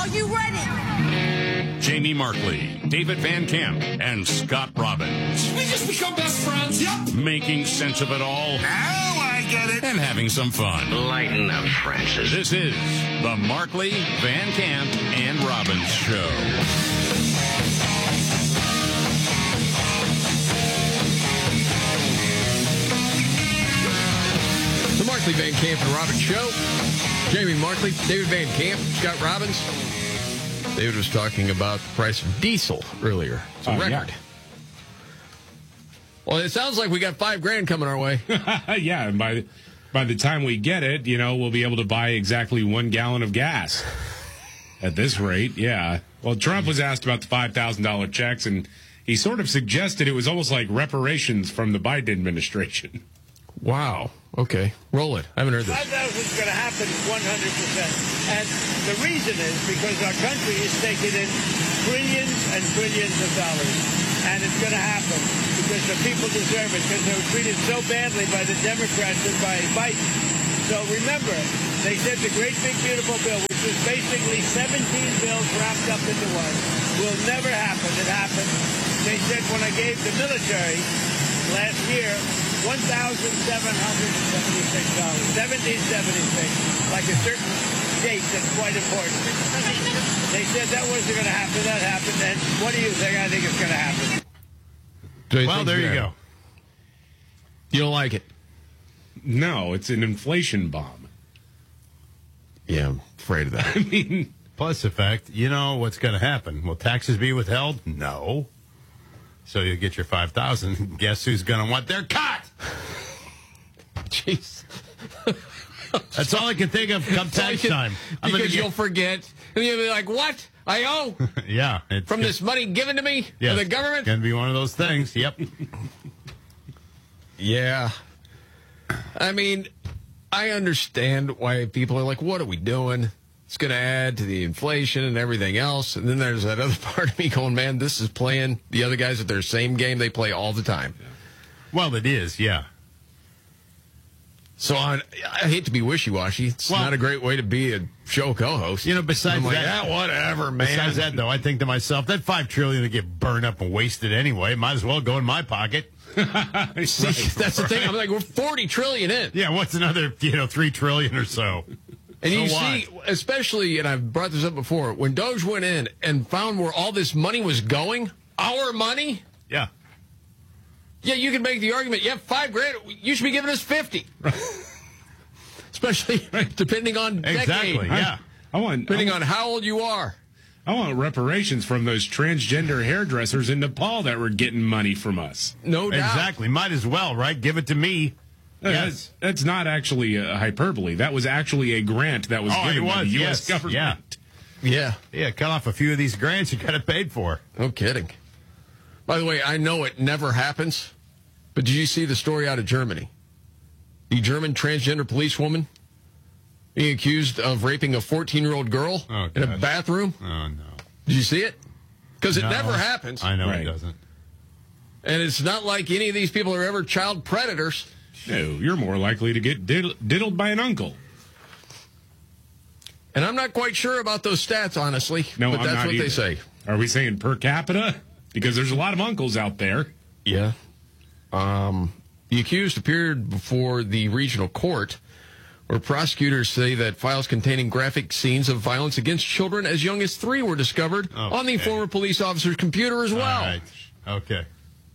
Are you ready? Jamie Markley, David Van Camp, and Scott Robbins. We just become best friends. Yep. Making sense of it all. Now I get it. And having some fun. Lighten up, Francis. This is the Markley, Van Camp, and Robbins Show. The Markley, Van Camp, and Robbins Show. Jamie Markley, David Van Camp, Scott Robbins. David was talking about the price of diesel earlier. It's a record. Yeah. Well, it sounds like we got $5,000 coming our way. Yeah, and by the time we get it, we'll be able to buy exactly 1 gallon of gas. At this rate, yeah. Well, Trump was asked about the $5,000 checks, and he sort of suggested it was almost like reparations from the Biden administration. Wow. Okay. Roll it. I haven't heard this. 5,000 is going to happen 100%. And the reason is because our country is taking in trillions and trillions of dollars. And it's going to happen because the people deserve it, because they were treated so badly by the Democrats and by Biden. So remember, they said the great big beautiful bill, which was basically 17 bills wrapped up into one, will never happen. It happened. They said when I gave the military last year $1,776, 1776, like a certain date that's quite important. They said that wasn't going to happen. That happened. And what do you think? I think it's going to happen. Well, there you go. You don't like it? No, it's an inflation bomb. Yeah, I'm afraid of that. I mean, plus the fact, what's going to happen? Will taxes be withheld? No. So you get your $5,000. Guess who's going to want their cut? Jeez. That's all I can think of come tax time. Because you'll forget. And you'll be like, what? I owe? Yeah. From this money given to me? Yes, from the government? It's going to be one of those things. Yep. Yeah. I mean, I understand why people are like, what are we doing? It's going to add to the inflation and everything else. And then there's that other part of me going, man, this is playing the other guys at their same game they play all the time. Well, it is, yeah. So I hate to be wishy-washy. It's not a great way to be a show co-host. Besides I'm like, that, whatever, man. Besides that, though, I think to myself, that $5 trillion to get burned up and wasted anyway. Might as well go in my pocket. See, that's the thing. I'm like, we're $40 trillion in. Yeah, what's another, $3 trillion or so? And so you what? see, especially, and I've brought this up before, when Doge went in and found where all this money was going, our money. Yeah. Yeah, you can make the argument, $5,000, you should be giving us 50. Especially depending on decade. Exactly, yeah. Depending on how old you are. I want reparations from those transgender hairdressers in Nepal that were getting money from us. No doubt. Exactly. Might as well, right? Give it to me. Yes. That's not actually a hyperbole. That was actually a grant that was given by the U.S. government. Yeah. Yeah, cut off a few of these grants you got it paid for. No kidding. By the way, I know it never happens, but did you see the story out of Germany? The German transgender policewoman being accused of raping a 14-year-old girl in a bathroom. Oh, no. Did you see it? Because it never happens. I know it doesn't. And it's not like any of these people are ever child predators. No, you're more likely to get diddled by an uncle. And I'm not quite sure about those stats, honestly. No, but I'm that's not what either. they say. Are we saying per capita? Because there's a lot of uncles out there. Yeah. The accused appeared before the regional court, where prosecutors say that files containing graphic scenes of violence against children as young as 3 were discovered on the former police officer's computer as well. All right. Okay.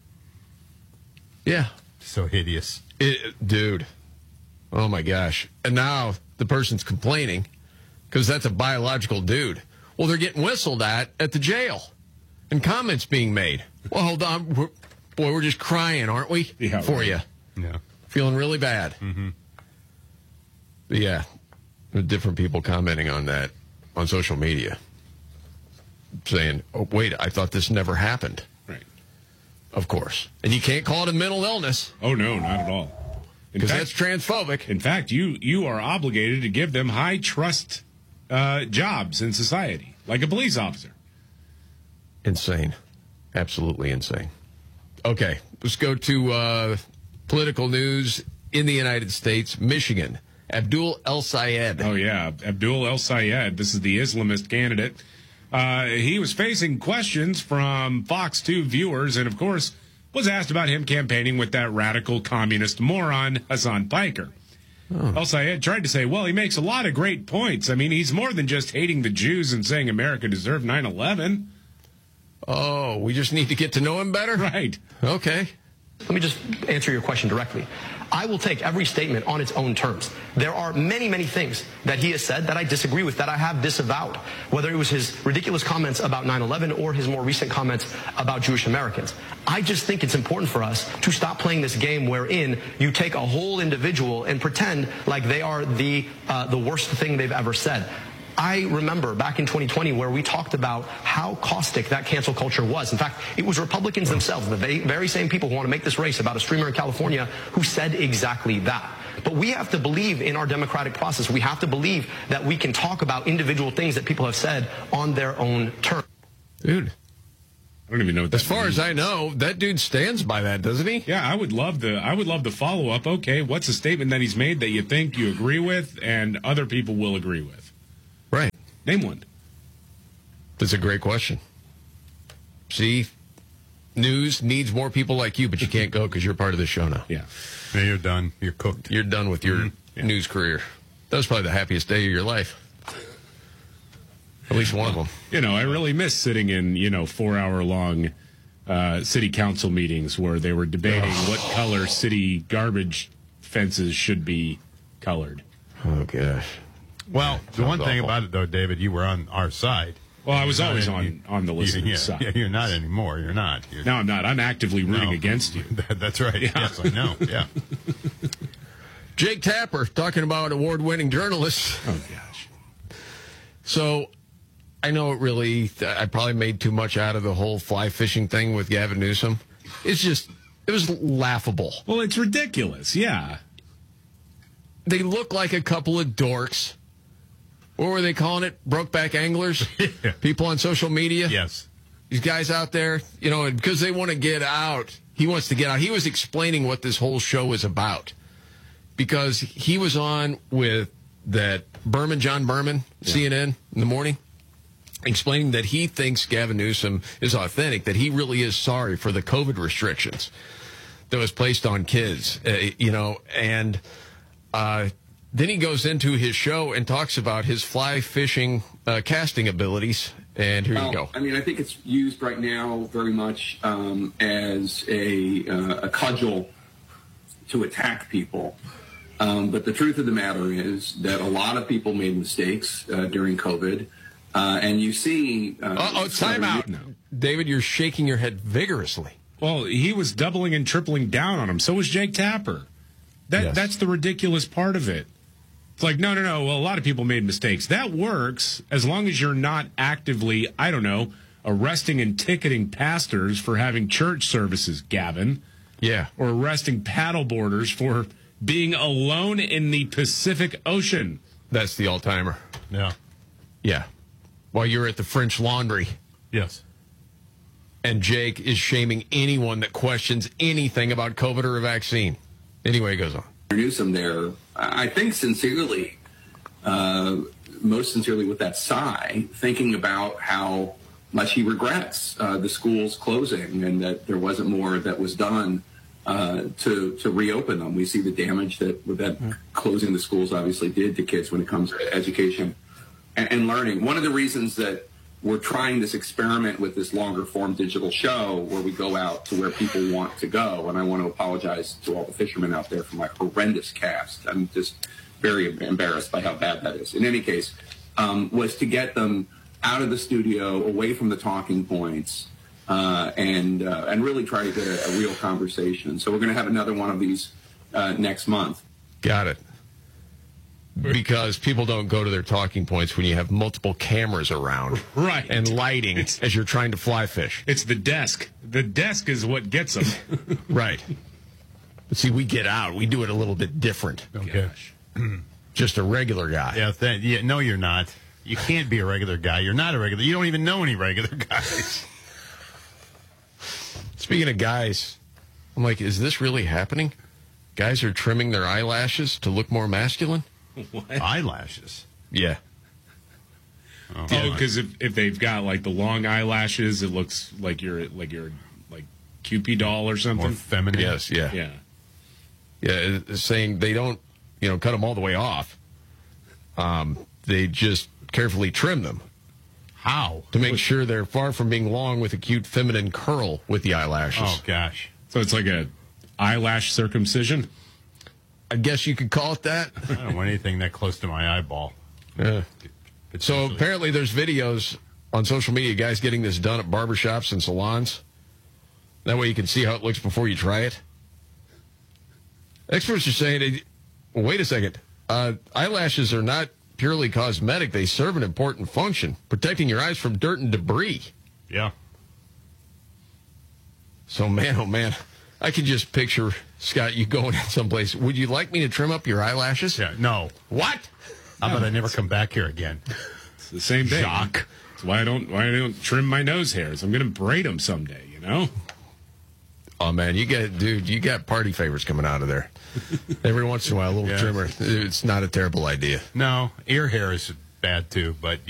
Yeah. So hideous. Dude. Oh, my gosh. And now the person's complaining because that's a biological dude. Well, they're getting whistled at the jail and comments being made. Well, hold on. We're just crying, aren't we? Yeah, for right. you. Yeah. Feeling really bad. Mm-hmm. But yeah, there are different people commenting on that on social media, saying, oh, wait, I thought this never happened. Right. Of course. And you can't call it a mental illness. Oh, no, not at all. Because that's transphobic. In fact, you are obligated to give them high trust jobs in society, like a police officer. Insane. Absolutely insane. Okay, let's go to political news in the United States. Michigan Abdul El Sayed. Oh, yeah. Abdul El Sayed. This is the Islamist candidate. He was facing questions from Fox 2 viewers and, of course, was asked about him campaigning with that radical communist moron, Hassan Piker. El Sayed tried to say, well, he makes a lot of great points. I mean, he's more than just hating the Jews and saying America deserved 9/11. Oh, we just need to get to know him better? Right. Okay. Let me just answer your question directly. I will take every statement on its own terms. There are many, many things that he has said that I disagree with, that I have disavowed, whether it was his ridiculous comments about 9/11 or his more recent comments about Jewish Americans. I just think it's important for us to stop playing this game wherein you take a whole individual and pretend like they are the worst thing they've ever said. I remember back in 2020 where we talked about how caustic that cancel culture was. In fact, it was Republicans themselves, the very same people who want to make this race about a streamer in California, who said exactly that. But we have to believe in our democratic process. We have to believe that we can talk about individual things that people have said on their own terms. Dude. I don't even know what that As far means. as I know, that dude stands by that, doesn't he? Yeah, I would love the follow-up. Okay, what's a statement that he's made that you think you agree with and other people will agree with? Right. Name one. That's a great question. See, news needs more people like you, but you can't go because you're part of the show now. Yeah. Yeah, you're done. You're cooked. You're done with your news career. That was probably the happiest day of your life. At least one of them. You know, I really miss sitting in, 4-hour-long city council meetings where they were debating what color city garbage fences should be colored. Oh, gosh. Well, the one thing awful. about it, though, David, you were on our side. Well, I was always And on the listener's side. Yeah, you're not anymore. You're not. No, I'm not. I'm actively rooting against you. That's right. Yeah. Yes, I know. Yeah. Jake Tapper talking about award-winning journalists. Oh, gosh. So I know I probably made too much out of the whole fly fishing thing with Gavin Newsom. It was laughable. Well, it's ridiculous. Yeah. They look like a couple of dorks. What were they calling it? Brokeback anglers? Yeah. People on social media? Yes. These guys out there, because they want to get out. He wants to get out. He was explaining what this whole show is about. Because he was on with that John Berman, CNN in the morning, explaining that he thinks Gavin Newsom is authentic, that he really is sorry for the COVID restrictions that was placed on kids, and then he goes into his show and talks about his fly fishing casting abilities. And here you go. I mean, I think it's used right now very much as a cudgel to attack people. But the truth of the matter is that a lot of people made mistakes during COVID. And you see... time out. No. David, you're shaking your head vigorously. Well, he was doubling and tripling down on him. So was Jake Tapper. That's the ridiculous part of it. It's like, no. Well, a lot of people made mistakes. That works as long as you're not actively, arresting and ticketing pastors for having church services, Gavin. Yeah. Or arresting paddleboarders for being alone in the Pacific Ocean. That's the all-timer. Yeah. Yeah. While you're at the French Laundry. Yes. And Jake is shaming anyone that questions anything about COVID or a vaccine. Anyway, it goes on. Newsom there, I think sincerely, most sincerely with that sigh, thinking about how much he regrets the schools closing and that there wasn't more that was done to reopen them. We see the damage that closing the schools obviously did to kids when it comes to education and learning. One of the reasons that we're trying this experiment with this longer form digital show where we go out to where people want to go. And I want to apologize to all the fishermen out there for my horrendous cast. I'm just very embarrassed by how bad that is. In any case, was to get them out of the studio, away from the talking points, and really try to get a real conversation. So we're going to have another one of these next month. Got it. Because people don't go to their talking points when you have multiple cameras around. Right. And lighting as you're trying to fly fish. It's the desk. The desk is what gets them. Right. But see, we get out. We do it a little bit different. Okay. Just a regular guy. Yeah, no, you're not. You can't be a regular guy. You're not a regular. You don't even know any regular guys. Speaking of guys, I'm like, is this really happening? Guys are trimming their eyelashes to look more masculine? Eyelashes. Yeah. Oh, because if they've got like the long eyelashes, it looks like you're like Cupid doll or something. More feminine. Yes, yeah. Yeah. Yeah, it's saying they don't, cut them all the way off. They just carefully trim them. How? To make sure they're far from being long with a cute feminine curl with the eyelashes. Oh, gosh. So it's like a eyelash circumcision? I guess you could call it that. I don't want anything that close to my eyeball. Yeah. So apparently there's videos on social media, guys getting this done at barbershops and salons. That way you can see how it looks before you try it. Experts are saying, wait a second, eyelashes are not purely cosmetic. They serve an important function, protecting your eyes from dirt and debris. Yeah. So, man, oh, man, I can just picture, Scott, you going in someplace. Would you like me to trim up your eyelashes? Yeah. No. What? How about I never come back here again? It's the same thing. Shock. That's why I don't trim my nose hairs. I'm going to braid them someday, Oh, man, you got party favors coming out of there. Every once in a while, a little trimmer. It's not a terrible idea. No, ear hair is bad, too, but